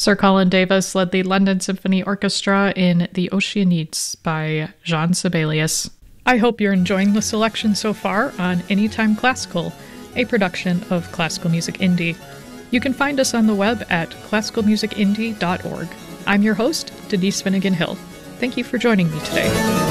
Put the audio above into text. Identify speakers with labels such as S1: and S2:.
S1: Sir Colin Davis led the London Symphony Orchestra in The Oceanides by Jean Sibelius. I hope you're enjoying the selection so far on Anytime Classical, a production of Classical Music Indie. You can find us on the web at classicalmusicindie.org. I'm your host, Denise Finnegan Hill. Thank you for joining me today.